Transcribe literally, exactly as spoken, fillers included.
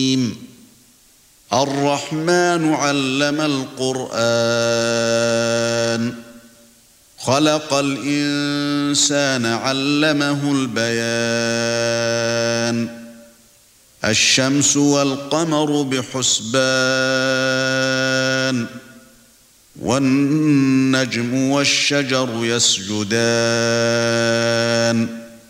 الرحمن علم القرآن خلق الإنسان علمه البيان الشمس والقمر بحسبان والنجم والشجر يسجدان